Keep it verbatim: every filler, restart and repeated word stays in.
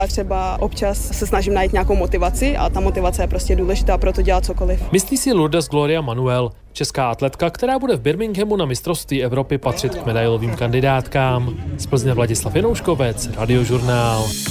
A třeba občas se snažím najít nějakou motivaci a ta motivace je prostě důležitá, proto dělat cokoliv. Myslí si Lourdes Gloria Manuel, česká atletka, která bude v Birminghamu na mistrovství Evropy patřit k medailovým kandidátkám. Z Plzně Vladislav Janouškovec, Radiožurnál.